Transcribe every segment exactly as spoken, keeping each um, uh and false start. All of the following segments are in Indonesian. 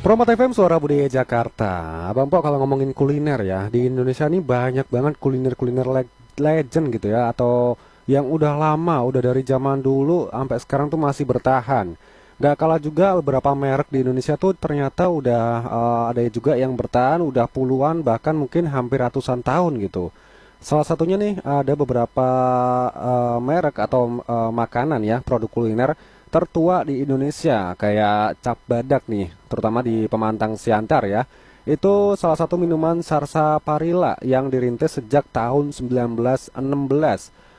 Promo T V M Suara Budaya Jakarta. Abang Po kalau ngomongin kuliner ya, di Indonesia ini banyak banget kuliner-kuliner leg- legend gitu ya, atau yang udah lama, udah dari zaman dulu sampai sekarang tuh masih bertahan. Gak kalah juga beberapa merek di Indonesia tuh ternyata udah eh, ada juga yang bertahan udah puluhan bahkan mungkin hampir ratusan tahun gitu. Salah satunya nih ada beberapa eh, merek atau eh, makanan ya, produk kuliner tertua di Indonesia kayak cap badak nih, terutama di Pemantang Siantar ya. Itu salah satu minuman Sarsaparilla yang dirintis sejak tahun seribu sembilan ratus enam belas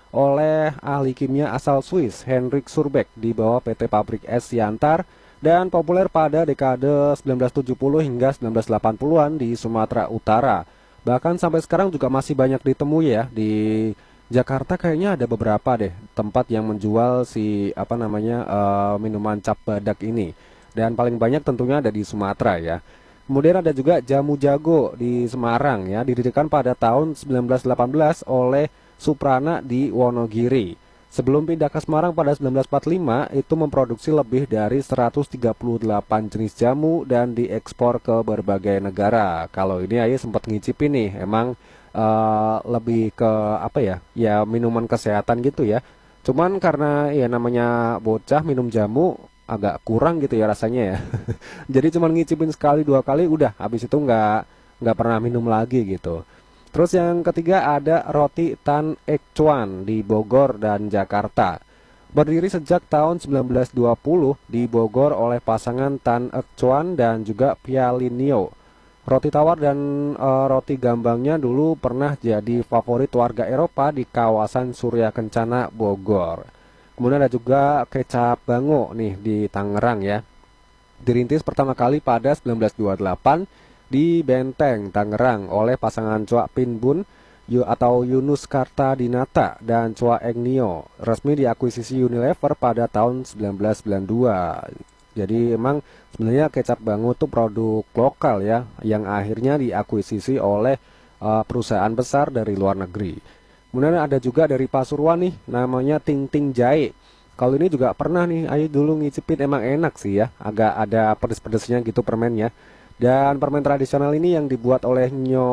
oleh ahli kimia asal Swiss Henrik Surbeck di bawah P T Pabrik Es Siantar dan populer pada dekade seribu sembilan ratus tujuh puluh hingga seribu sembilan ratus delapan puluhan di Sumatera Utara. Bahkan sampai sekarang juga masih banyak ditemui ya di Jakarta. Kayaknya ada beberapa deh tempat yang menjual si apa namanya eh, minuman cap badak ini. Dan paling banyak tentunya ada di Sumatera ya. Kemudian ada juga Jamu Jago di Semarang ya, didirikan pada tahun seribu sembilan ratus delapan belas oleh Suprana di Wonogiri. Sebelum pindah ke Semarang pada seribu sembilan ratus empat puluh lima, itu memproduksi lebih dari seratus tiga puluh delapan jenis jamu dan diekspor ke berbagai negara. Kalau ini Aye sempat ngicipin nih, emang eh, lebih ke apa ya? Ya minuman kesehatan gitu ya. Cuman karena ya namanya bocah minum jamu agak kurang gitu ya rasanya ya. Jadi cuman ngicipin sekali dua kali udah, habis itu nggak nggak pernah minum lagi gitu. Terus yang ketiga ada roti Tan Ek Chuan di Bogor dan Jakarta. Berdiri sejak tahun seribu sembilan ratus dua puluh di Bogor oleh pasangan Tan Ek Chuan dan juga Pialinio. Roti tawar dan eh, roti gambangnya dulu pernah jadi favorit warga Eropa di kawasan Surya Kencana Bogor. Kemudian ada juga kecap bango nih di Tangerang ya. Dirintis pertama kali pada seribu sembilan ratus dua puluh delapan di Benteng, Tangerang oleh pasangan Chua Pin Bun Yu atau Yunus Kartadinata dan Chua Eng Nio. Resmi diakuisisi Unilever pada tahun seribu sembilan ratus sembilan puluh dua. Jadi emang sebenarnya kecap bango itu produk lokal ya, yang akhirnya diakuisisi oleh uh, perusahaan besar dari luar negeri. Kemudian ada juga dari Pasuruan nih, namanya Ting Ting Jae. Kalau ini juga pernah nih, Ayo dulu ngicipin, emang enak sih ya, agak ada pedes-pedesnya gitu permennya. Dan permen tradisional ini yang dibuat oleh Nyo